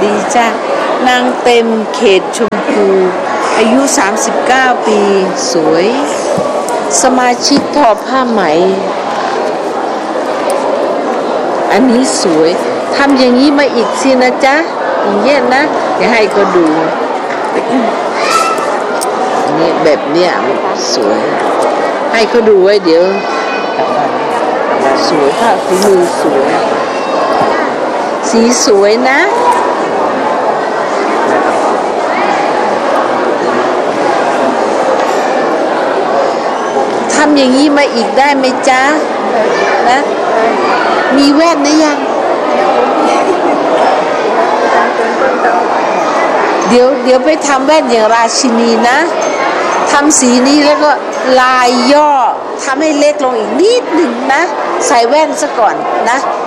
ดีจ้ะนางเต็มเขตชมพูอายุ39ปีสวยสมาชิกทอผ้าไหมอันนี้สวยทำอย่างนี้มาอีกสินะจ๊ะอย่างเงี้ยนะอย่าให้ก็ดูนี่แบบเนี้ยสวยให้เขาดูไว้เดี๋ยวสวยผ้าฝีมือสวยสีสวยนะทำอย่างนี้มาอีกได้ไหมจ๊ะนะมีแว่นนะยังเดี๋ยวไปทำแว่นอย่างราชินีนะทำสีนี้แล้วก็ลายย่อทำให้เล็กลงอีกนิดหนึ่งนะใส่แว่นซะก่อนนะ